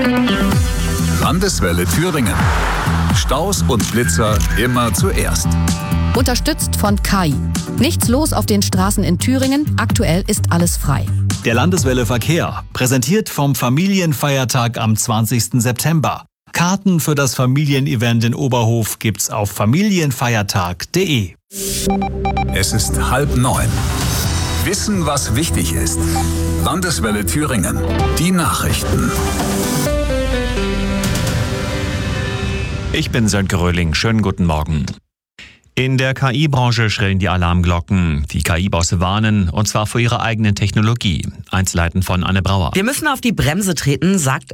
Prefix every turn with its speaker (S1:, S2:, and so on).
S1: Landeswelle Thüringen. Staus und Blitzer immer zuerst.
S2: Unterstützt von KAI. Nichts los auf den Straßen in Thüringen. Aktuell ist alles frei.
S3: Der Landeswelle Verkehr, präsentiert vom Familienfeiertag am 20. September. Karten für das Familienevent in Oberhof gibt's auf familienfeiertag.de.
S1: Es ist 8:30. Wissen, was wichtig ist. Landeswelle Thüringen. Die Nachrichten.
S4: Ich bin Sönke Röhling. Schönen guten Morgen. In der KI-Branche schrillen die Alarmglocken. Die KI-Bosse warnen, und zwar vor ihrer eigenen Technologie. Einzelheiten von Anne Brauer.
S5: Wir müssen auf die Bremse treten, sagt